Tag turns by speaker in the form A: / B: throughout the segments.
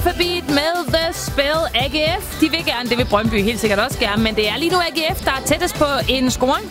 A: Alphabet med The Spell. AGF, de vil gerne, det vil Brøndby helt sikkert også gerne, men det er lige nu AGF, der er tættest på en scoring.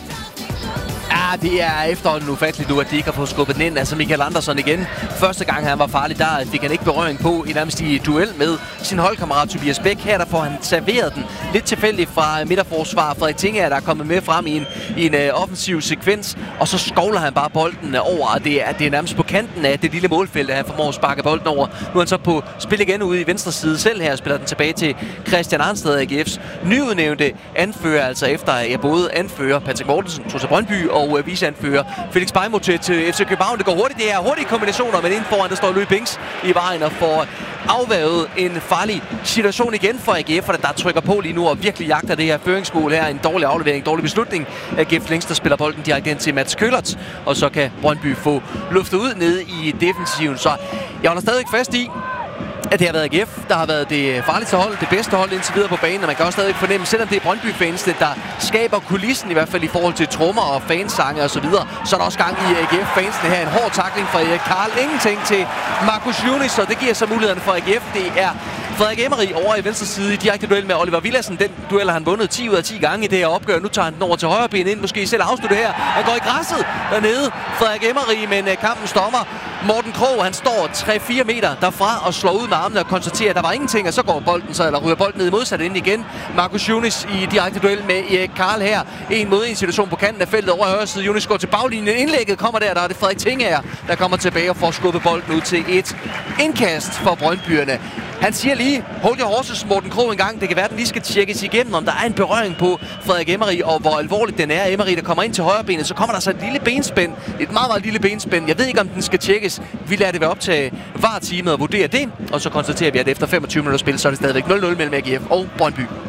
B: Ja, det er efterhånden ufatteligt nu, at de ikke har fået skubbet den ind. Altså Michael Andersson igen. Første gang han var farlig, der fik han ikke berøring på nærmest i duel med sin holdkammerat Tobias Bæk. Her der får han serveret den lidt tilfældigt fra midterforsvar. Frederik Tingager, der er kommet med frem i en offensiv sekvens. Og så skovler han bare bolden over. Og det er nærmest på kanten af det lille målfelt, at han formår at sparke bolden over. Nu er han så på spil igen ude i venstre side selv her. Spiller den tilbage til Christian Arnsted, AGF's nyudnævnte anfører. Altså efter både anfører Patrick Mortensen tog til Brøndby og viceanfører Felix Beimo til FC København. Det går hurtigt. Det er hurtige kombinationer, men inden foran der står Louis Binks i vejen og får afværget en farlig situation igen for AGF, der trykker på lige nu og virkelig jagter det her føringsmål her. En dårlig aflevering, dårlig beslutning. AGF længst der spiller bolden direkte ind til Mats Køllert, og så kan Brøndby få luftet ud nede i defensiven. Så jeg holder stadig fast i, at det har været AGF, der har været det farligste hold, det bedste hold indtil videre på banen, og man kan også stadig fornemme, selvom det er Brøndby-fansene, der skaber kulissen, i hvert fald i forhold til trommer og fansange og så videre, så er der også gang i AGF-fansene her. En hård tackling fra Erik Karl, ingenting til Marcus Junis, og det giver så mulighederne for AGF. Det er Frederik Emery over i venstre side i direkte duel med Oliver Villadsen. Den duel har han vundet 10 ud af 10 gange i det her opgør. Nu tager han den over til højre ben ind, måske selv afslutte her. Han går i græsset dernede, Frederik Emery, men kampen stopper. Morten Krog, han står 3-4 meter derfra og slår ud med armene og konstaterer, at der var ingenting, og så går bolden så, eller ryger bolden ned modsat ind igen. Marcus Junis i direkte duel med Erik Karl her. En mod en situation på kanten af feltet over højre side. Junis går til baglinjen. Indlægget kommer der er det Frederik Tingager, der kommer tilbage og får skubbet bolden ud til et indkast for Brøndbyerne. Han siger lige, hold your horses, Morten Krog en gang. Det kan være, at den lige skal tjekkes igennem, om der er en berøring på Frederik Emery, og hvor alvorligt den er. Emery, der kommer ind til højre benet, så kommer der så et lille benspænd. Et meget, meget lille benspænd. Jeg ved ikke, om den skal tjekkes. Vi lader det være op til VAR-teamet at vurdere det, og så konstaterer vi, at efter 25 minutter spil, så er det stadigvæk 0-0 mellem AGF og Brøndby.